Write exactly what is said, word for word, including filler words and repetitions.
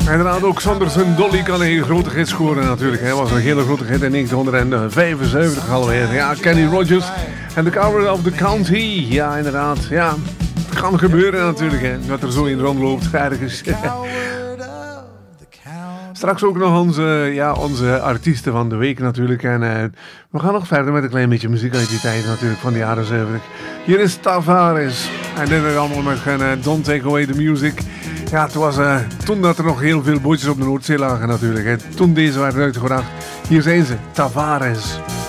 Inderdaad, ook zonder zijn Dolly kan hij een grote hit scoren natuurlijk. Hij was een hele grote hit in negentienhonderdvijfenzeventig alweer. Ja, Kenny Rogers en The Coward of the County. Ja, inderdaad. Ja, het kan gebeuren natuurlijk, hè, dat er zo in rondloopt ergens. Straks ook nog onze, ja, onze artiesten van de week natuurlijk. En uh, we gaan nog verder met een klein beetje muziek uit die tijd natuurlijk, van de jaren zeventig. Hier is Tavares. En dit is allemaal met uh, Don't Take Away the Music. Ja, het was uh, toen dat er nog heel veel bootjes op de Noordzee lagen natuurlijk. Hè. Toen deze werden uitgebracht. Hier zijn ze, Tavares.